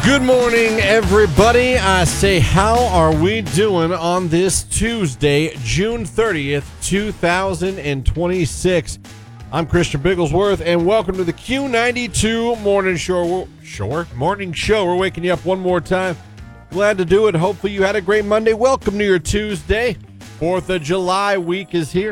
Good morning, everybody. I say, how are we doing on this Tuesday, June 30th, 2026? I'm Christian Bigglesworth, and welcome to the Q92 Morning Show. We're waking you up one more time. Glad to do it. Hopefully you had a great Monday. Welcome to your Tuesday. 4th of July week is here.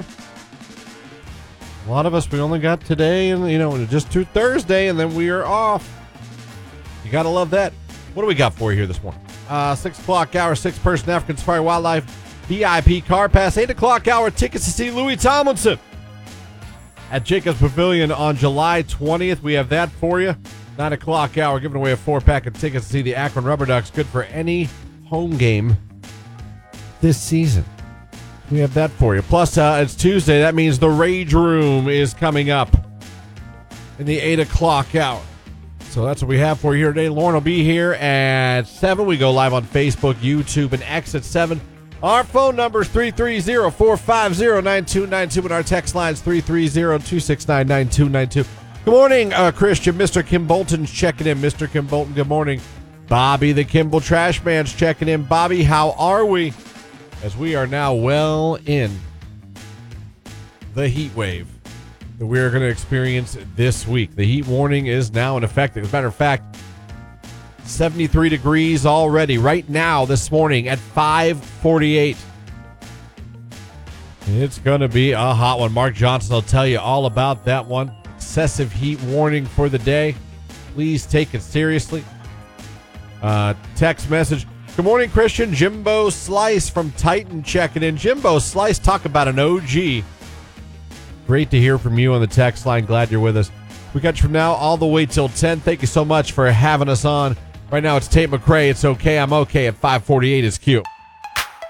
A lot of us, we only got today and, just to Thursday, and then we are off. You got to love that. What do we got for you here this morning? 6 o'clock hour, 6-person African Safari Wildlife VIP car pass. 8 o'clock hour, tickets to see Louis Tomlinson at Jacobs Pavilion on July 20th. We have that for you. 9 o'clock hour, giving away a 4-pack of tickets to see the Akron Rubber Ducks. Good for any home game this season. We have that for you. Plus, it's Tuesday. That means the Rage Room is coming up in the 8 o'clock hour. So that's what we have for you here today. Lauren will be here at 7. We go live on Facebook, YouTube, and X at 7. Our phone number is 330-450-9292, and our text line is 330-269-9292. Good morning, Christian. Mr. Kim Bolton's checking in. Mr. Kim Bolton, good morning. Bobby, the Kimball Trash Man's checking in. Bobby, how are we? As we are now well in the heat wave that we're going to experience this week. The heat warning is now in effect. As a matter of fact, 73 degrees already right now this morning at 5:48. It's going to be a hot one. Mark Johnson will tell you all about that one. Excessive heat warning for the day. Please take it seriously. Text message. Good morning, Christian. Jimbo Slice from Titan checking in. Jimbo Slice, talk about an OG. Great to hear from you on the text line. Glad you're with us. We got you from now all the way till 10. Thank you so much for having us on. Right now it's Tate McRae. It's okay. I'm okay at 5:48 is Q.